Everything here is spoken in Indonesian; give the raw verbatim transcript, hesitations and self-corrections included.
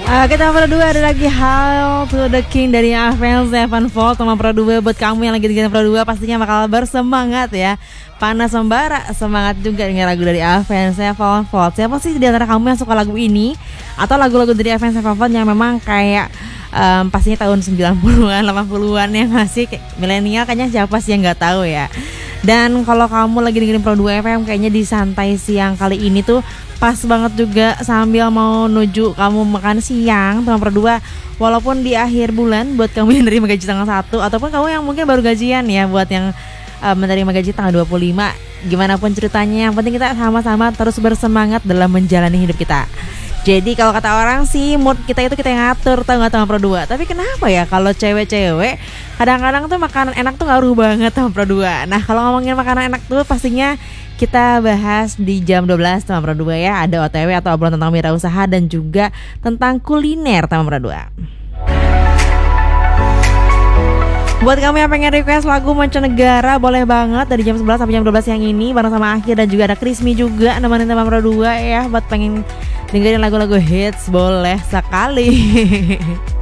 Oke, teman Pro dua ada lagi Hail to the King dari Avenged Sevenfold. Teman Pro dua, buat kamu yang lagi dengerin Pro dua pastinya bakal bersemangat ya. Panas membara, semangat juga dengan lagu dari Avenged Sevenfold. Siapa sih di antara kamu yang suka lagu ini atau lagu-lagu dari Avenged Sevenfold yang memang kayak um, pastinya tahun sembilan puluhan, delapan puluhan yang masih milenial, kayaknya siapa sih yang nggak tahu ya. Dan kalau kamu lagi dengerin Pro dua F M, kayaknya di santai siang kali ini tuh pas banget juga sambil mau nuju kamu makan siang, teman Pro dua. Walaupun di akhir bulan buat kamu yang menerima gaji tanggal satu, ataupun kamu yang mungkin baru gajian ya, buat yang uh, menerima gaji tanggal dua puluh lima. Gimana pun ceritanya, yang penting kita sama-sama terus bersemangat dalam menjalani hidup kita. Jadi kalau kata orang sih, mood kita itu kita yang ngatur, tau gak teman Pro dua. Tapi kenapa ya kalau cewek-cewek kadang-kadang tuh makanan enak tuh ngaruh banget teman Pro dua. Nah kalau ngomongin makanan enak tuh pastinya kita bahas di jam dua belas teman Pro dua ya. Ada O T W atau obrolan tentang wirausaha dan juga tentang kuliner teman Pro dua. Buat kamu yang pengen request lagu mancanegara, boleh banget dari jam sebelas sampai jam dua belas yang ini bareng sama Akhir, dan juga ada Krismi juga nemenin teman Pro dua ya. Buat pengen dengerin lagu-lagu hits, boleh sekali.